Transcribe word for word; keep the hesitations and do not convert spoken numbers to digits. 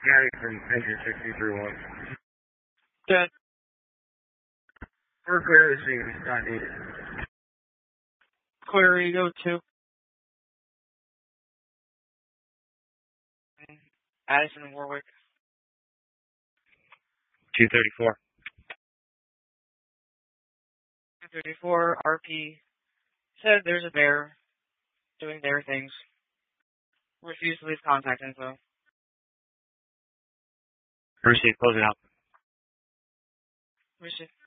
Gary from engine sixty-three one. Good. We're clear to see. Not needed. Clear Ego two. Addison Warwick. two thirty-four. two thirty-four, R P said there's a bear doing their things. Refused to leave contact info. Received, closing out. Received.